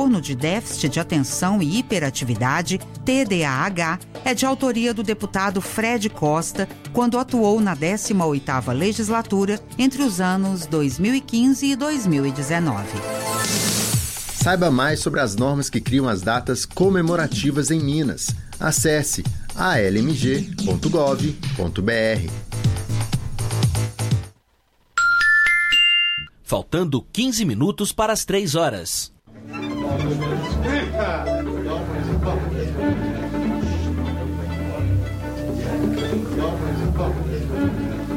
transtorno de déficit de atenção e hiperatividade, TDAH, é de autoria do deputado Fred Costa, quando atuou na 18ª legislatura entre os anos 2015 e 2019. Saiba mais sobre as normas que criam as datas comemorativas em Minas. Acesse almg.gov.br. Faltando 15 minutos para as 3 horas.